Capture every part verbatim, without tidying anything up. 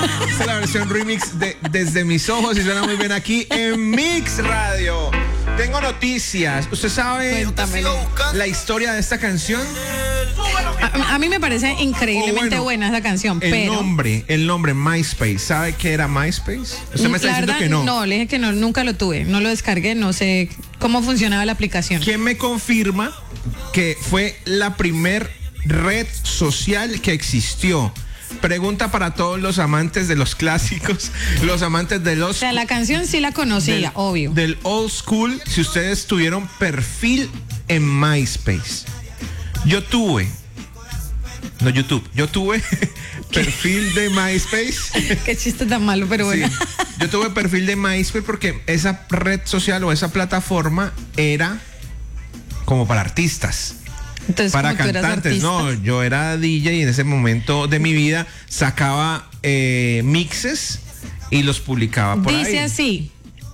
Esta es la versión remix de Desde Mis Ojos y suena muy bien aquí en Mix Radio. Tengo noticias. ¿Usted sabe Cuéntamelo. la historia de esta canción? A, a mí me parece increíblemente Oh, bueno, buena esa canción, El pero... nombre, el nombre MySpace. ¿Sabe qué era MySpace? Usted me está la diciendo verdad, que no. No, le dije que no, nunca lo tuve, no lo descargué, no sé cómo funcionaba la aplicación. ¿Quién me confirma que fue la primer red social que existió? Pregunta para todos los amantes de los clásicos, los amantes de los... O sea, la canción sí la conocía, del, obvio. Del old school, si ustedes tuvieron perfil en MySpace. Yo tuve, no YouTube, yo tuve perfil de MySpace. Qué chiste tan malo, pero bueno. Sí, yo tuve perfil de MySpace porque esa red social o esa plataforma era como para artistas. Entonces, Para como tú eras cantantes, artista. no, yo era D J y en ese momento de mi vida sacaba eh, mixes y los publicaba por Dice ahí. así,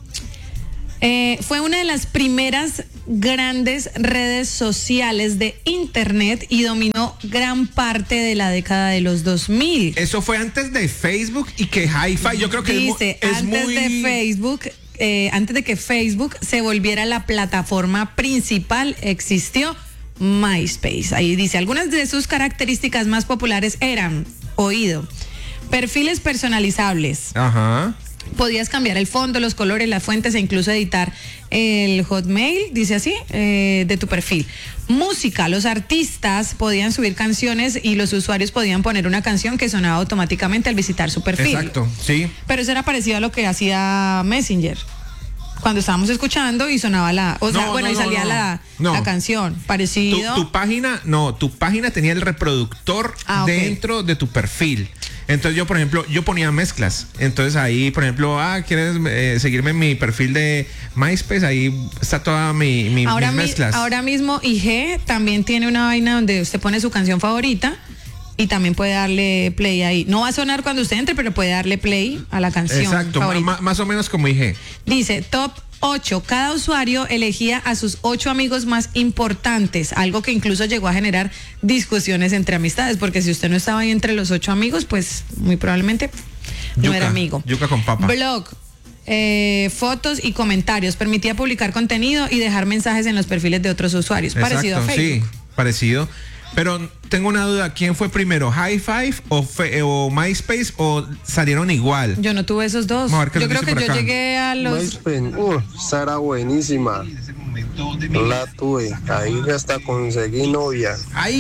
eh, fue una de las primeras grandes redes sociales de internet y dominó gran parte de la década de los dos mil. Eso fue antes de Facebook y que Hi-Fi, yo creo que Dice, es, mu- es antes muy... de Facebook, eh, antes de que Facebook se volviera la plataforma principal, existió MySpace. Ahí dice, algunas de sus características más populares eran, oído, perfiles personalizables. Ajá. Podías cambiar el fondo, los colores, las fuentes e incluso editar el Hotmail, dice así, eh, de tu perfil. Música, los artistas podían subir canciones y los usuarios podían poner una canción que sonaba automáticamente al visitar su perfil. Exacto, sí. Pero eso era parecido a lo que hacía Messenger. Cuando estábamos escuchando y sonaba la, o sea, No, bueno, no, y no, salía no. la, No. la canción, Tu, parecido. tu página, no, tu página tenía el reproductor Ah, ok. dentro de tu perfil. Entonces yo, por ejemplo, yo ponía mezclas. Entonces ahí, por ejemplo, ah, ¿quieres eh, seguirme en mi perfil de MySpace? Ahí está toda mi, mi ahora, mis mi- mezclas. ahora mismo I G también tiene una vaina donde usted pone su canción favorita y también puede darle play ahí. No va a sonar cuando usted entre, pero puede darle play a la canción Exacto, favorita. ma- más o menos como dije. Dice, top ocho. Cada usuario elegía a sus ocho amigos más importantes, algo que incluso llegó a generar discusiones entre amistades, porque si usted no estaba ahí entre los ocho amigos, pues muy probablemente no Yuca, era amigo. yuca con papa. Blog, eh, fotos y comentarios. Permitía publicar contenido y dejar mensajes en los perfiles de otros usuarios. Parecido a Exacto, Facebook. sí, parecido. Pero tengo una duda, ¿quién fue primero? ¿Hi-Fi o, fe- o MySpace o salieron igual? Yo no tuve esos dos. Vamos a ver qué Yo nos creo dice que por yo acá. llegué a los... MySpace, uh, esa era buenísima. La tuve, ahí hasta conseguí novia.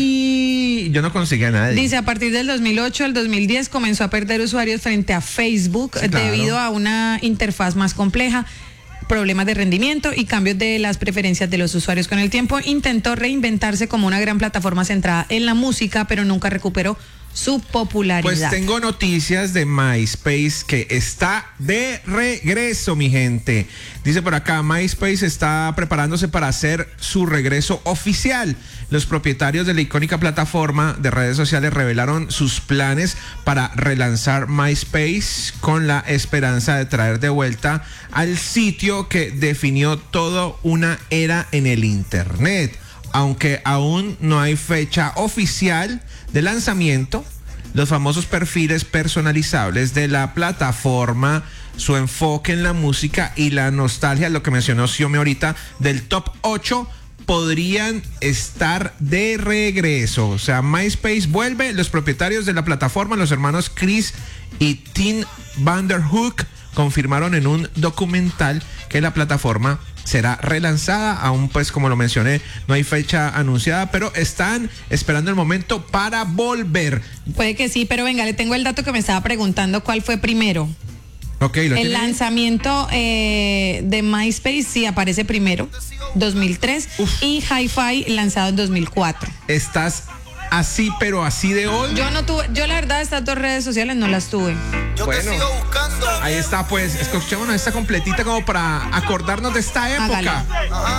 Ay, yo no conseguí a nadie. Dice, a partir del dos mil ocho al dos mil diez comenzó a perder usuarios frente a Facebook Sí, claro. debido a una interfaz más compleja, problemas de rendimiento y cambios de las preferencias de los usuarios. Con el tiempo intentó reinventarse como una gran plataforma centrada en la música, pero nunca recuperó su popularidad. Pues tengo noticias de MySpace que está de regreso, mi gente. Dice por acá, MySpace está preparándose para hacer su regreso oficial. Los propietarios de la icónica plataforma de redes sociales revelaron sus planes para relanzar MySpace con la esperanza de traer de vuelta al sitio que definió toda una era en el Internet. Aunque aún no hay fecha oficial de lanzamiento, los famosos perfiles personalizables de la plataforma, su enfoque en la música y la nostalgia, lo que mencionó Xiome ahorita, del top ocho, podrían estar de regreso. O sea, MySpace vuelve. Los propietarios de la plataforma, los hermanos Chris y Tim Vanderhook, confirmaron en un documental que la plataforma será relanzada. Aún, pues, como lo mencioné, no hay fecha anunciada, pero están esperando el momento para volver. Puede que sí, pero venga, le tengo el dato que me estaba preguntando cuál fue primero. Ok, lo El tiene. lanzamiento eh, de MySpace sí aparece primero, dos mil tres, Uf. y Hi-Fi lanzado en dos mil cuatro. Estás así, pero así de hoy. Yo no tuve, yo la verdad estas dos redes sociales no las tuve. Bueno, ahí está, pues, escuchémonos esta completita como para acordarnos de esta época. Hágale.